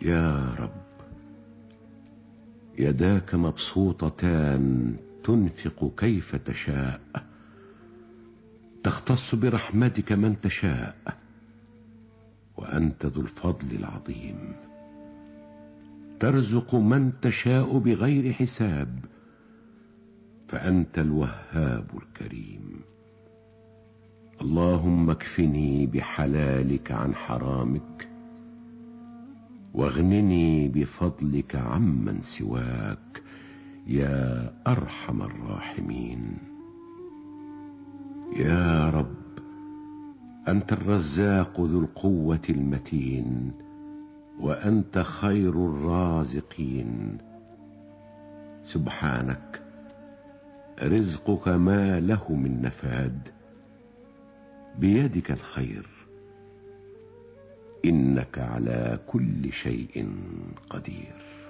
يا رب، يداك مبسوطتان تنفق كيف تشاء، تختص برحمتك من تشاء، وأنت ذو الفضل العظيم، ترزق من تشاء بغير حساب، فأنت الوهاب الكريم. اللهم اكفني بحلالك عن حرامك، واغنني بفضلك عمن سواك، يا أرحم الراحمين. يا رب، أنت الرزاق ذو القوة المتين، وأنت خير الرازقين. سبحانك، رزقك ما له من نفاد، بيدك الخير، إنك على كل شيء قدير.